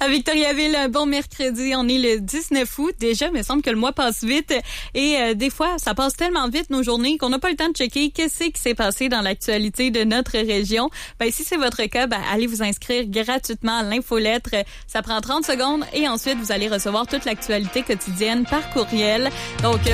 Victoriaville, un bon mercredi. On est le 19 août. Déjà, il me semble que le mois passe vite. Et des fois, ça passe tellement vite nos journées qu'on n'a pas le temps de checker qu'est-ce qui s'est passé dans l'actualité de notre région. Ben, si c'est votre cas, allez vous inscrire gratuitement à l'infolettre. Ça prend 30 secondes et ensuite, vous allez recevoir toute l'actualité quotidienne par courriel. Donc,